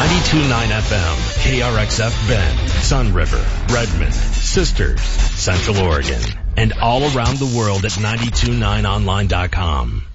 92.9 FM, KRXF Bend, Sun River, Redmond, Sisters, Central Oregon, and all around the world at 929online.com.